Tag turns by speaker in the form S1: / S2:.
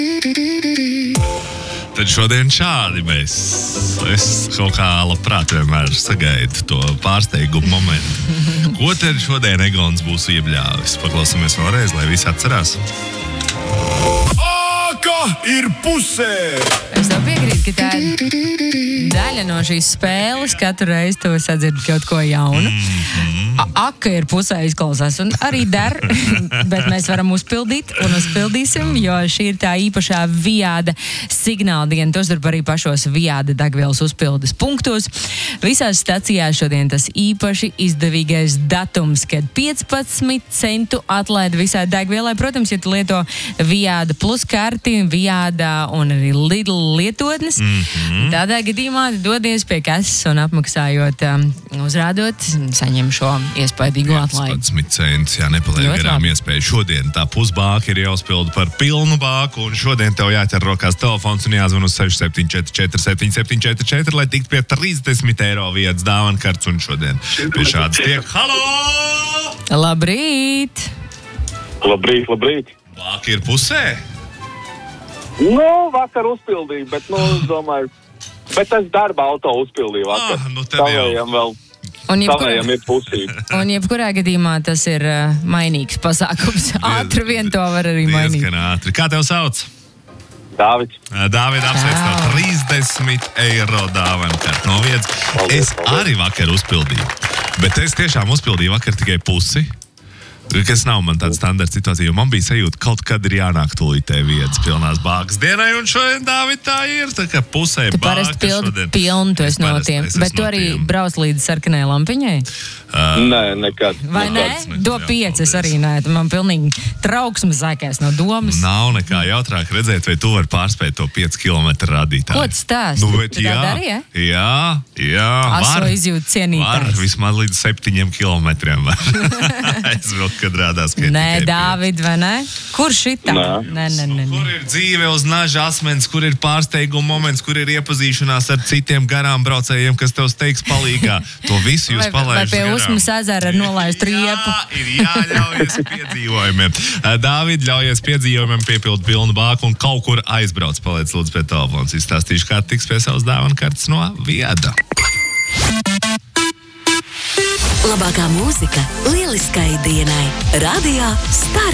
S1: Tad šodien šādi es kaut kā labprāt vienmēr sagaidu to pārsteigumu momentu. Ko tad šodien Egons būs iebļāvis? Paklausāmies vēlreiz, lai visi atcerās.
S2: Āka ir pusē!
S3: Es tev piekrītu, ka tā ir daļa no šīs spēles. Katru reizi tu sadzirdi kaut ko jaunu. Aka ir pusē izklausās un arī der, bet mēs varam uzpildīt un uzpildīsim, jo šī ir tā īpašā Viāda signāla diena. Tostarp arī pašos Viāda degvielas uzpildes punktos. Visās stacijās šodien tas īpaši izdevīgais datums, kad 15 centu atlaida visā degvielai. Protams, ja tu lieto Viāda plus karti, Viāda un arī Lidl lietotnes, tādā gadījumā dodies pie kases un apmaksājot, uzrādot, saņem šo iespaidīgo atlaidi.
S1: 15 centus, jā, nepaliek garām iespēju. Šodien tā pusbāka ir jāuzpilda par pilnu bāku, un šodien tev jāķer rokās telefons un jāzvan uz 6744 7744, lai tiktu pie 30 eiro vietas dāvankartes, un šodien pie šādas tiek. Halo!
S3: Labrīt!
S4: Labrīt.
S1: Bāka ir pusē?
S4: Vakar uzpildīju, bet, es domāju, bet es darba auto uzpildīju vakar.
S1: Tad jau.
S4: Vēl. Savējam ir pusīt.
S3: Un jebkurā gadījumā tas ir mainīgs pasākums. Ātri vien to var arī mainīt.
S1: Diezgan ātri. Kā tev sauc?
S4: Dāvids.
S1: Dāvid, apsveic tev 30 eiro dāvankart no vietas. Es arī vakar uzpildīju, bet es tiešām uzpildīju vakar tikai pusi. Kas nav man tāda standarta situācija, jo man bija sajūta, kaut kad ir jānāk tūlītē vietas pilnās bākas dienai, un šodien, Dāvid, tā ir, tā kā pusē bāka.
S3: Tu parasti pildi pilnu, tu esi no tiem, bet tu arī brauc līdz sarkanai lampiņai?
S4: Nē, nekad.
S3: Vai ne? Do 5, es arī nē, man pilnīgi trauksmes zākēs no domas.
S1: Nav nekā jautrāk redzēt, vai tu vari pārspēt to 5 kilometru radītāju.
S3: Ko tu stāsti? Tu tā darīji,
S1: ja? Jā.
S3: Aso izjūt cienītājs.
S1: Var, vismaz līdz 7 kilometriem var. Aizvilkt, kad rādās, ka
S3: nē, Dāvid, vai ne? Kur šitā? Nē.
S1: Kur ir dzīve uz naža asmens, kur ir pārsteiguma moments, kur ir iepazīšanās ar citiem garām braucējiem, kas tev steigs palīgā? To visu jūs palaižat garām.
S3: Vai pie Usmas ezera ar nolaistu riepu?
S1: Jā, ir jāļaujies piedzīvojumiem. Dāvid, ļaujies piedzīvojumiem, piepild pilnu bāku un kaut kur aizbrauc. Paliec lūdzu pie telefons. Izstāstīšu, kā tiks pie savas dāvankartes no Viāda.
S5: Labākā mūzika lieliskai dienai. Radio Star.